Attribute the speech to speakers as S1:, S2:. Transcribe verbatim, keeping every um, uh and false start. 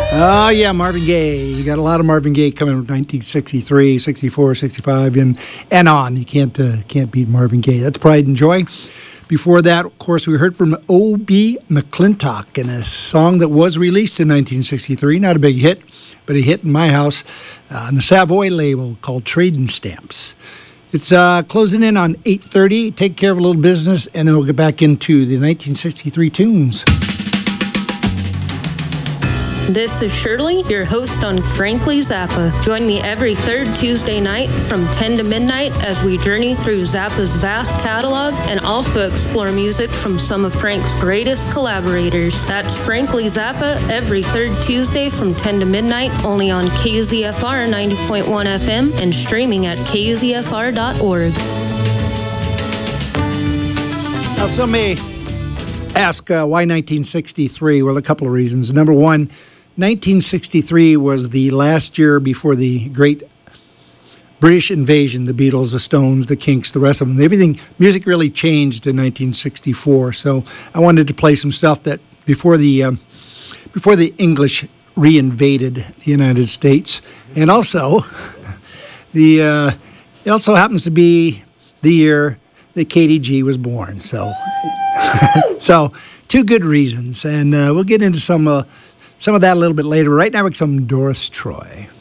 S1: Oh, yeah, Marvin Gaye. You got a lot of Marvin Gaye coming in nineteen sixty-three, sixty-four, sixty-five, and, and on. You can't uh, can't beat Marvin Gaye. That's Pride and Joy. Before that, of course, we heard from O B McClintock in a song that was released in nineteen sixty-three. Not a big hit, but a hit in my house uh, on the Savoy label called Trading Stamps. It's uh, closing in on eight thirty. Take care of a little business, and then we'll get back into the nineteen sixty-three tunes.
S2: This is Shirley, your host on Frankly Zappa. Join me every third Tuesday night from ten to midnight as we journey through Zappa's vast catalog and also explore music from some of Frank's greatest collaborators. That's Frankly Zappa every third Tuesday from ten to midnight, only on K Z F R ninety point one F M and streaming at k z f r dot org.
S1: Now, some may ask uh, why nineteen sixty-three? Well, a couple of reasons. Number one, nineteen sixty-three was the last year before the great British invasion, the Beatles, the Stones, the Kinks, the rest of them. Everything, music really changed in nineteen sixty-four. So I wanted to play some stuff that before the um, before the English reinvaded the United States. And also, the uh, it also happens to be the year that K D G was born. So, so two good reasons. And uh, we'll get into some... Uh, Some of that a little bit later. Right now, with some Doris Troy.